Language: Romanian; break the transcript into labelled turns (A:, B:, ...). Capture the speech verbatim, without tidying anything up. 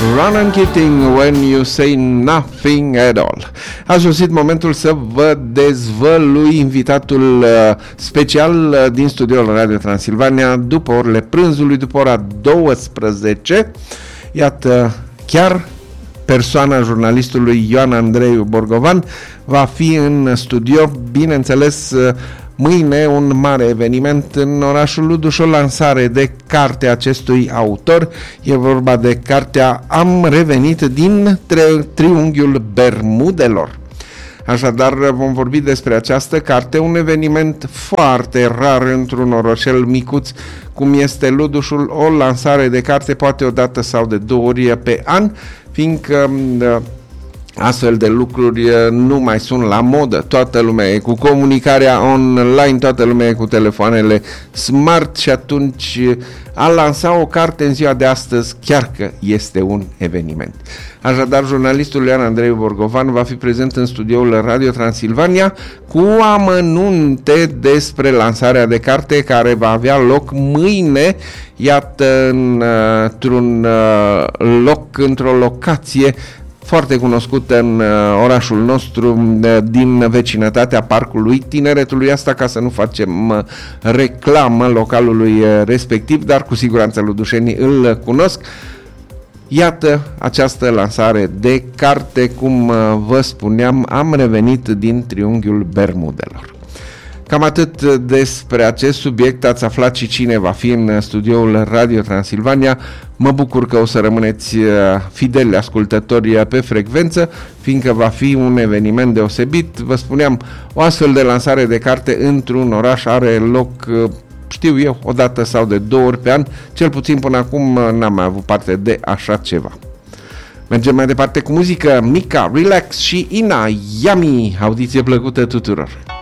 A: Ronan Keating, When You Say Nothing At All. A sosit momentul să vă dezvălui invitatul special din studioul Radio Transilvania după orele prânzului, după ora douăsprezece. Iată, chiar persoana jurnalistului Ioan Andrei Borgovan va fi în studio. Bineînțeles, mâine un mare eveniment în orașul Luduș, o lansare de carte acestui autor. E vorba de cartea Am revenit din tri- triunghiul Bermudelor. Așadar, vom vorbi despre această carte, un eveniment foarte rar într-un orășel micuț cum este Ludușul, o lansare de carte poate o dată sau de două ori pe an, fiindcă astfel de lucruri nu mai sunt la modă. Toată lumea e cu comunicarea online, toată lumea e cu telefoanele smart și atunci a lansa o carte în ziua de astăzi chiar că este un eveniment. Așadar, jurnalistul Ioan Andrei Borgovan va fi prezent în studioul Radio Transilvania cu amănunte despre lansarea de carte care va avea loc mâine, iată, într-un loc, într-o locație foarte cunoscută în orașul nostru, din vecinătatea Parcului Tineretului, asta ca să nu facem reclamă localului respectiv, dar cu siguranță ludușenii îl cunosc. Iată această lansare de carte, cum vă spuneam, am revenit din triunghiul Bermudelor. Cam atât despre acest subiect, ați aflat și cine va fi în studioul Radio Transilvania. Mă bucur că o să rămâneți fideli ascultători pe frecvență, fiindcă va fi un eveniment deosebit. Vă spuneam, o astfel de lansare de carte într-un oraș are loc, știu eu, o dată sau de două ori pe an, cel puțin până acum n-am mai avut parte de așa ceva. Mergem mai departe cu muzică, Mika, Relax și Ina, Yummy, audiție plăcută tuturor!